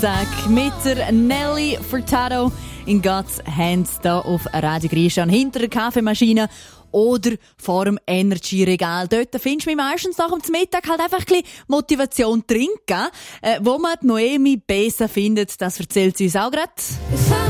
Mit der Nelly Furtado in God's Hands da auf Radio Griechan hinter der Kaffeemaschine oder vor dem Energy-Regal. Dort findest du mich meistens nach dem Mittag halt einfach ein bisschen Motivation trinken. Wo man die Noemi besser findet, das erzählt sie uns auch gerade.